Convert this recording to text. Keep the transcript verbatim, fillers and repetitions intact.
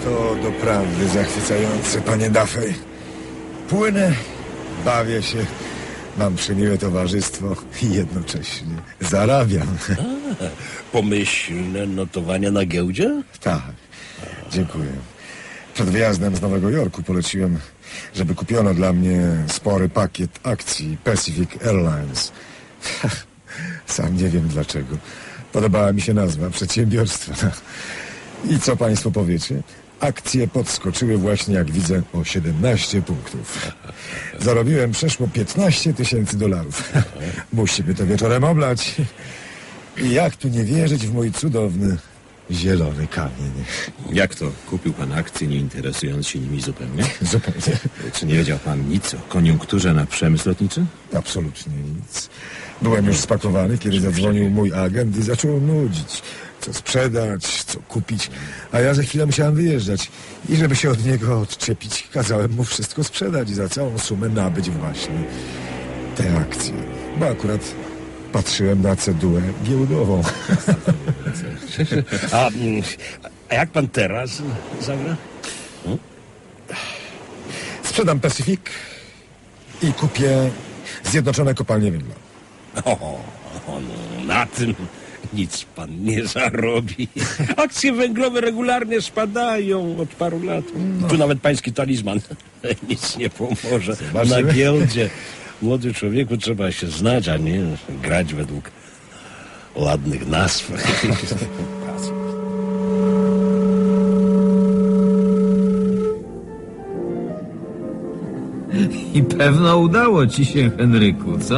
To doprawdy zachwycające, panie Duffy. Płynę, bawię się, mam przymiłe towarzystwo i jednocześnie zarabiam. A, pomyślne notowania na giełdzie? Tak, dziękuję. Przed wyjazdem z Nowego Jorku poleciłem, żeby kupiono dla mnie spory pakiet akcji Pacific Airlines. Sam nie wiem dlaczego. Podobała mi się nazwa przedsiębiorstwa. I co państwo powiecie? Akcje podskoczyły właśnie, jak widzę, o siedemnaście punktów. Zarobiłem przeszło piętnaście tysięcy dolarów. Musimy to wieczorem oblać. I jak tu nie wierzyć w mój cudowny zielony kamień? Jak to? Kupił pan akcje, nie interesując się nimi zupełnie? Zupełnie. Czy nie wiedział pan nic o koniunkturze na przemysł lotniczy? Absolutnie nic. Byłem już spakowany, kiedy zadzwonił mój agent i zaczął nudzić. Co sprzedać, co kupić. A ja za chwilę musiałem wyjeżdżać. I żeby się od niego odczepić, kazałem mu wszystko sprzedać i za całą sumę nabyć właśnie te akcje. Bo akurat patrzyłem na cedułę giełdową. A, mm, a jak pan teraz zagra? Hmm? Sprzedam Pacific i kupię Zjednoczone Kopalnie Węgla. O, o, no, na tym nic pan nie zarobi. Akcje węglowe regularnie spadają od paru lat. No. Tu nawet pański talizman nic nie pomoże. Zobaczymy. Na giełdzie, młody człowieku, trzeba się znać, a nie grać według ładnych nazw. I pewno udało ci się, Henryku, co?